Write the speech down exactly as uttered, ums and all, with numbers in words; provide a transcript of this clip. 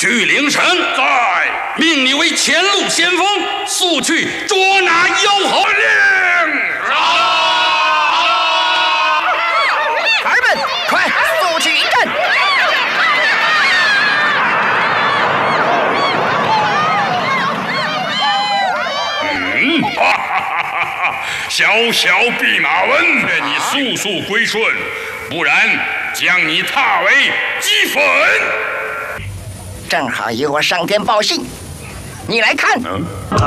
巨灵神在， 命你为前路先锋，速去捉拿妖猴。 令。 孩儿们，快速去迎战！ 嗯，哈哈哈哈哈！小小弼马温，愿你速速归顺，不然将你踏为齑粉。 正好有我上天报信，你来看。 嗯。